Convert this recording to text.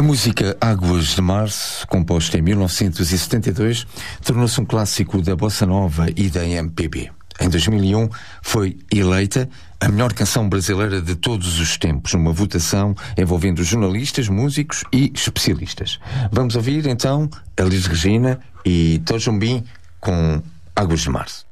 A música Águas de Março, composta em 1972, tornou-se um clássico da bossa nova e da MPB. Em 2001 foi eleita a melhor canção brasileira de todos os tempos, numa votação envolvendo jornalistas, músicos e especialistas. Vamos ouvir então Elis Regina e Tom Jobim com Águas de Março.